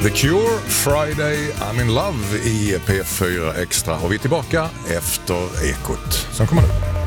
The Cure, Friday, I'm in love i P4 Extra. Och vi är tillbaka efter Ekot som kommer nu.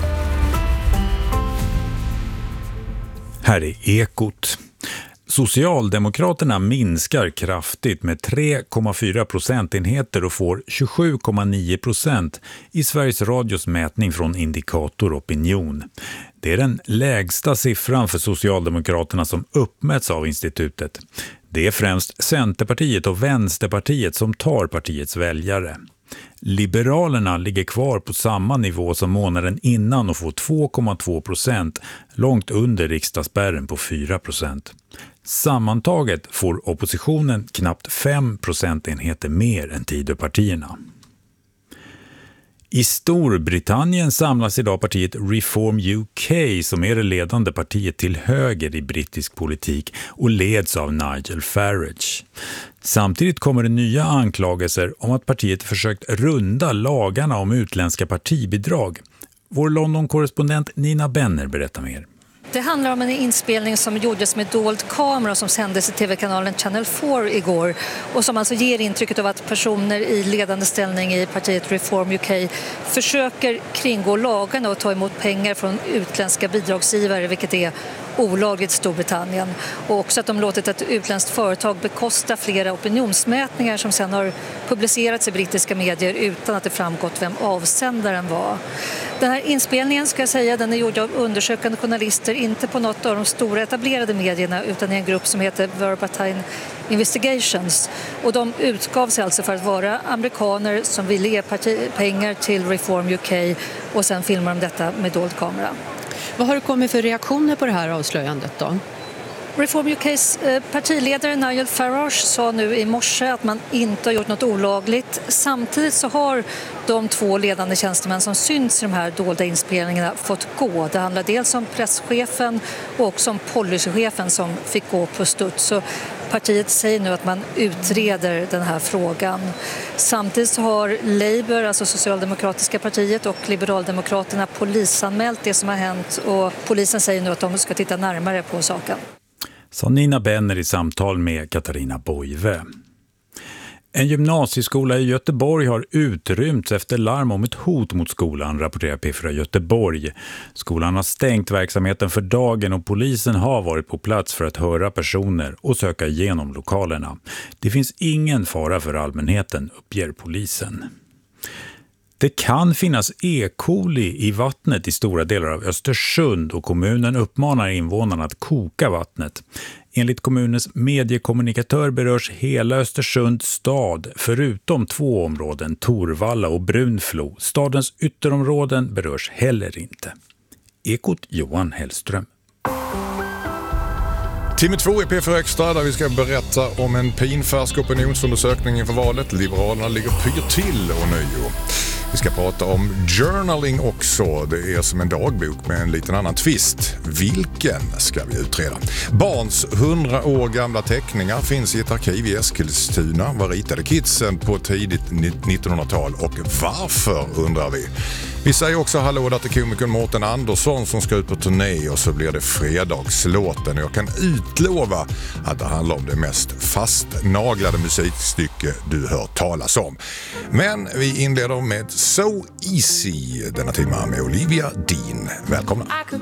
Här är Ekot. Socialdemokraterna minskar kraftigt med 3,4 procentenheter och får 27,9% i Sveriges Radios mätning från Indikator Opinion. Det är den lägsta siffran för Socialdemokraterna som uppmätts av institutet. Det är främst Centerpartiet och Vänsterpartiet som tar partiets väljare. Liberalerna ligger kvar på samma nivå som månaden innan och får 2,2%, långt under riksdagsspärren på 4%. Sammantaget får oppositionen knappt 5 procentenheter mer än Tidöpartierna. I Storbritannien samlas idag partiet Reform UK som är det ledande partiet till höger i brittisk politik och leds av Nigel Farage. Samtidigt kommer det nya anklagelser om att partiet försökt runda lagarna om utländska partibidrag. Vår London-korrespondent Nina Benner berättar mer. Det handlar om en inspelning som gjordes med dold kamera som sändes i tv-kanalen Channel 4 igår och som alltså ger intrycket av att personer i ledande ställning i partiet Reform UK försöker kringgå lagarna och ta emot pengar från utländska bidragsgivare, vilket är olagligt i Storbritannien. Och också att de låtit ett utländskt företag bekosta flera opinionsmätningar som sedan har publicerats i brittiska medier utan att det framgått vem avsändaren var. Den här inspelningen, ska jag säga, den är gjord av undersökande journalister, inte på något av de stora etablerade medierna utan i en grupp som heter Verbatim Investigations. Och de utgav sig alltså för att vara amerikaner som ville ge pengar till Reform UK och sen filmar de detta med dold kamera. Vad har det kommit för reaktioner på det här avslöjandet då? Reform UKs partiledare Nigel Farage sa nu i morse att man inte har gjort något olagligt. Samtidigt så har de två ledande tjänstemän som syns i de här dolda inspelningarna fått gå. Det handlar dels om presschefen och också om policychefen som fick gå på studs. Så partiet säger nu att man utreder den här frågan. Samtidigt så har Labour, alltså Socialdemokratiska partiet, och Liberaldemokraterna polisanmält det som har hänt och polisen säger nu att de ska titta närmare på saken. Sa Nina Benner i samtal med Katarina Boive. En gymnasieskola i Göteborg har utrymts efter larm om ett hot mot skolan, rapporterar P4 Göteborg. Skolan har stängt verksamheten för dagen och polisen har varit på plats för att höra personer och söka igenom lokalerna. Det finns ingen fara för allmänheten, uppger polisen. Det kan finnas E. coli i vattnet i stora delar av Östersund och kommunen uppmanar invånarna att koka vattnet. Enligt kommunens mediekommunikatör berörs hela Östersunds stad förutom 2 områden, Torvalla och Brunflo. Stadens ytterområden berörs heller inte. Ekot Johan Hellström. Timme 2 i P4 Extra där vi ska berätta om en pinfärsk opinionsundersökning inför valet. Liberalerna ligger pyr till och nöjo. Vi ska prata om journaling också. Det är som en dagbok med en liten annan twist. Vilken ska vi utreda? Barns 100 år gamla teckningar finns i ett arkiv i Eskilstuna. Vad ritade kidsen på tidigt 1900-tal och varför, undrar vi. Vi säger också hallå där till komikern Mårten Andersson som ska ut på turné och så blir det fredagslåten. Jag kan utlova att det handlar om det mest fastnaglade musikstycke du hör talas om. Men vi inleder med So Easy denna timma med Olivia Dean. Välkomna! I could